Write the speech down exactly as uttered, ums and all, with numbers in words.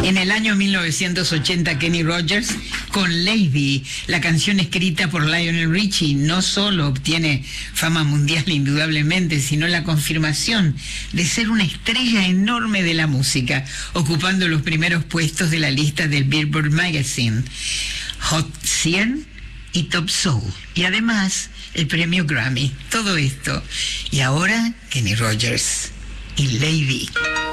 En el año mil novecientos ochenta, Kenny Rogers con Lady, la canción escrita por Lionel Richie, no solo obtiene fama mundial indudablemente, sino la confirmación de ser una estrella enorme de la música, ocupando los primeros puestos de la lista del Billboard Magazine, Hot cien y Top Soul, y además el premio Grammy. Todo esto. Y ahora Kenny Rogers y Lady.